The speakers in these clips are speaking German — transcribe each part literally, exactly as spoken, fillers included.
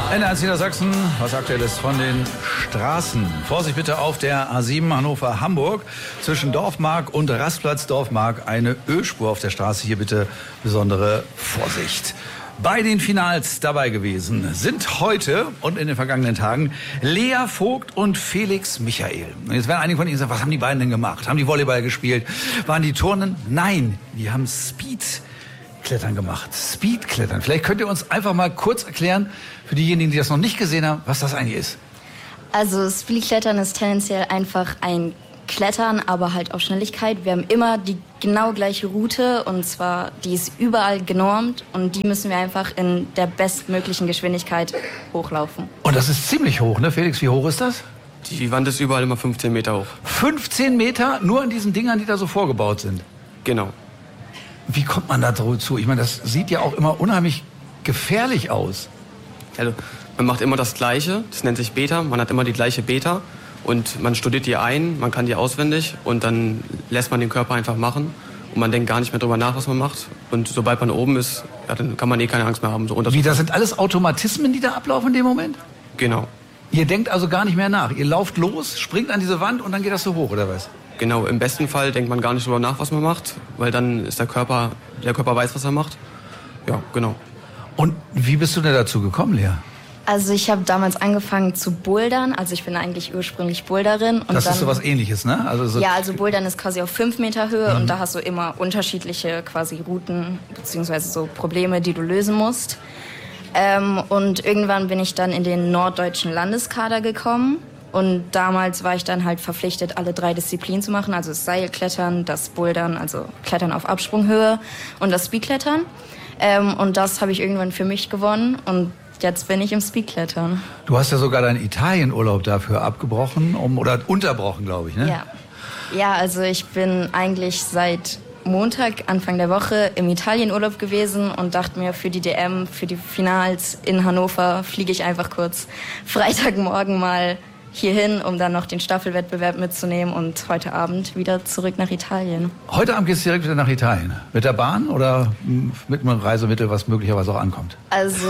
N eins Niedersachsen, was Aktuelles von den Straßen. Vorsicht bitte auf der A sieben Hannover-Hamburg. Zwischen Dorfmark und Rastplatz Dorfmark eine Ölspur auf der Straße. Hier bitte besondere Vorsicht. Bei den Finals dabei gewesen sind heute und in den vergangenen Tagen Lea Vogt und Felix Michael. Und jetzt werden einige von Ihnen sagen, was haben die beiden denn gemacht? Haben die Volleyball gespielt? Waren die Turnen? Nein, die haben Speedklettern gemacht. Speedklettern. Vielleicht könnt ihr uns einfach mal kurz erklären, für diejenigen, die das noch nicht gesehen haben, was das eigentlich ist. Also Speedklettern ist tendenziell einfach ein Klettern, aber halt auf Schnelligkeit. Wir haben immer die genau gleiche Route und zwar, die ist überall genormt und die müssen wir einfach in der bestmöglichen Geschwindigkeit hochlaufen. Und das ist ziemlich hoch, ne Felix? Wie hoch ist das? Die Wand ist überall immer fünfzehn Meter hoch. fünfzehn Meter nur in diesen Dingern, die da so vorgebaut sind? Genau. Wie kommt man da zu? Ich meine, das sieht ja auch immer unheimlich gefährlich aus. Also, man macht immer das Gleiche, das nennt sich Beta, man hat immer die gleiche Beta. Und man studiert die ein, man kann die auswendig und dann lässt man den Körper einfach machen. Und man denkt gar nicht mehr drüber nach, was man macht. Und sobald man oben ist, ja, dann kann man eh keine Angst mehr haben. So Wie, das sind alles Automatismen, die da ablaufen in dem Moment? Genau. Ihr denkt also gar nicht mehr nach. Ihr lauft los, springt an diese Wand und dann geht das so hoch, oder was? Genau, im besten Fall denkt man gar nicht drüber nach, was man macht. Weil dann ist der Körper, der Körper weiß, was er macht. Ja, genau. Und wie bist du denn dazu gekommen, Lea? Also ich habe damals angefangen zu bouldern, also ich bin eigentlich ursprünglich Boulderin. Und das dann, ist so was Ähnliches, ne? Also so ja, also Bouldern ist quasi auf fünf Meter Höhe mhm. und da hast du immer unterschiedliche quasi Routen beziehungsweise so Probleme, die du lösen musst. Ähm, und irgendwann bin ich dann in den norddeutschen Landeskader gekommen und damals war ich dann halt verpflichtet, alle drei Disziplinen zu machen, also das Seilklettern, das Bouldern, also Klettern auf Absprunghöhe und das Speedklettern. Ähm, und das habe ich irgendwann für mich gewonnen und jetzt bin ich im Speedklettern. Du hast ja sogar deinen Italienurlaub dafür abgebrochen, um, oder unterbrochen, glaube ich, ne? Ja. Ja, also ich bin eigentlich seit Montag, Anfang der Woche, im Italienurlaub gewesen und dachte mir, für die D M, für die Finals in Hannover fliege ich einfach kurz Freitagmorgen mal hierhin, um dann noch den Staffelwettbewerb mitzunehmen und heute Abend wieder zurück nach Italien. Heute Abend geht es direkt wieder nach Italien. Mit der Bahn oder mit einem Reisemittel, was möglicherweise auch ankommt? Also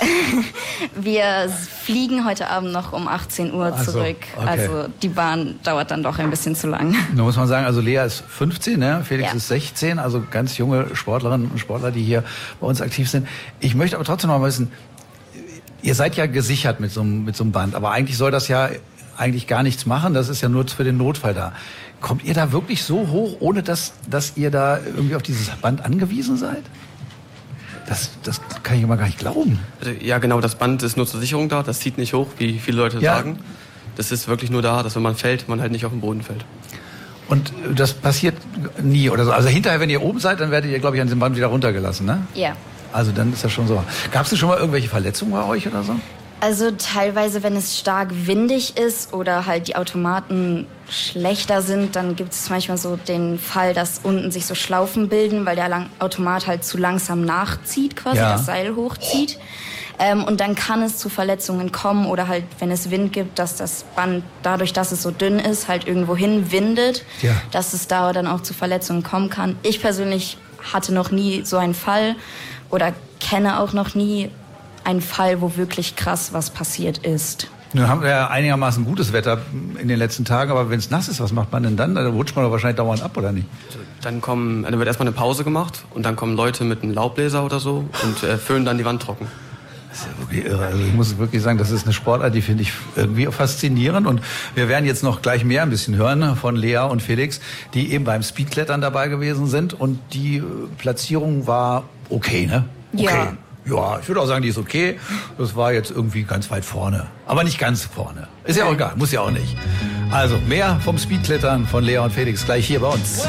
wir fliegen heute Abend noch um achtzehn Uhr zurück. So, okay. Also die Bahn dauert dann doch ein bisschen zu lang. Da muss man sagen, also Lea ist fünfzehn, ne? Felix ja. ist sechzehn, also ganz junge Sportlerinnen und Sportler, die hier bei uns aktiv sind. Ich möchte aber trotzdem noch mal wissen, ihr seid ja gesichert mit so einem, mit so einem Band, aber eigentlich soll das ja eigentlich gar nichts machen, das ist ja nur für den Notfall da. Kommt ihr da wirklich so hoch, ohne dass, dass ihr da irgendwie auf dieses Band angewiesen seid? Das, das kann ich immer gar nicht glauben. Also, ja, genau, das Band ist nur zur Sicherung da, das zieht nicht hoch, wie viele Leute ja. sagen. Das ist wirklich nur da, dass wenn man fällt, man halt nicht auf den Boden fällt. Und das passiert nie oder so? Also hinterher, wenn ihr oben seid, dann werdet ihr, glaube ich, an diesem Band wieder runtergelassen, ne? Ja. Also dann ist das schon so. Gab es denn schon mal irgendwelche Verletzungen bei euch oder so? Also teilweise, wenn es stark windig ist oder halt die Automaten schlechter sind, dann gibt es manchmal so den Fall, dass unten sich so Schlaufen bilden, weil der Lang- Automat halt zu langsam nachzieht, quasi ja. das Seil hochzieht. Ähm, und dann kann es zu Verletzungen kommen oder halt, wenn es Wind gibt, dass das Band, dadurch, dass es so dünn ist, halt irgendwo hin windet, ja. dass es da dann auch zu Verletzungen kommen kann. Ich persönlich hatte noch nie so einen Fall oder kenne auch noch nie einen Fall, wo wirklich krass was passiert ist. Nun haben wir ja einigermaßen gutes Wetter in den letzten Tagen, aber wenn es nass ist, was macht man denn dann? Da rutscht man doch wahrscheinlich dauernd ab, oder nicht? Dann kommen, dann wird erstmal eine Pause gemacht und dann kommen Leute mit einem Laubbläser oder so und äh, föhnen dann die Wand trocken. Das ist ja wirklich irre. Also ich muss wirklich sagen, das ist eine Sportart, die finde ich irgendwie faszinierend. Und wir werden jetzt noch gleich mehr ein bisschen hören von Lea und Felix, die eben beim Speedklettern dabei gewesen sind. Und die Platzierung war okay, ne? Okay. Ja. Ja, ich würde auch sagen, die ist okay. Das war jetzt irgendwie ganz weit vorne. Aber nicht ganz vorne. Ist ja auch egal, muss ja auch nicht. Also mehr vom Speedklettern von Lea und Felix gleich hier bei uns.